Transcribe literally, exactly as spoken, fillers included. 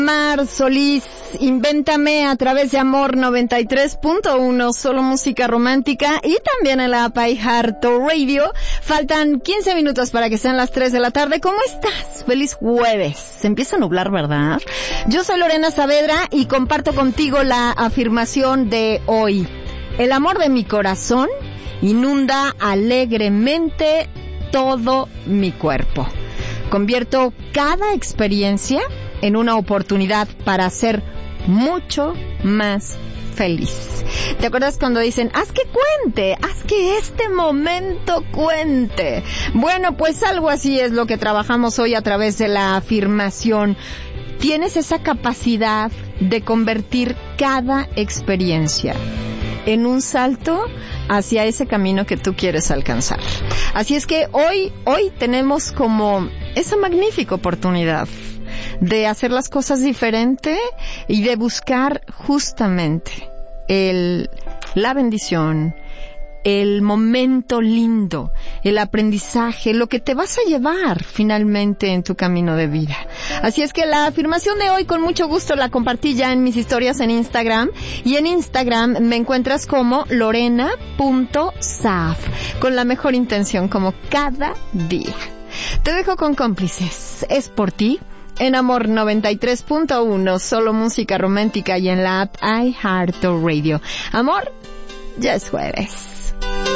Mar Solís, Invéntame a través de Amor noventa y tres punto uno, solo música romántica, y también en la app iHeartRadio. Faltan quince minutos para que sean las tres de la tarde. ¿Cómo estás? Feliz jueves. Se empieza a nublar, ¿verdad? Yo soy Lorena Saavedra y comparto contigo la afirmación de hoy. El amor de mi corazón inunda alegremente todo mi cuerpo. Convierto cada experiencia en una oportunidad para ser mucho más feliz. ¿Te acuerdas cuando dicen, haz que cuente, haz que este momento cuente? Bueno, pues algo así es lo que trabajamos hoy a través de la afirmación. Tienes esa capacidad de convertir cada experiencia en un salto hacia ese camino que tú quieres alcanzar. Así es que hoy, hoy tenemos como esa magnífica oportunidad de hacer las cosas diferente y de buscar justamente el, la bendición, el momento lindo, el aprendizaje, lo que te vas a llevar finalmente en tu camino de vida. Así es que la afirmación de hoy con mucho gusto la compartí ya en mis historias en Instagram, y en Instagram me encuentras como lorena punto saaf, con la mejor intención como cada día. Te dejo con Cómplices, es por ti, en Amor noventa y tres punto uno, solo música romántica, y en la app iHeartRadio. Amor, ya es jueves.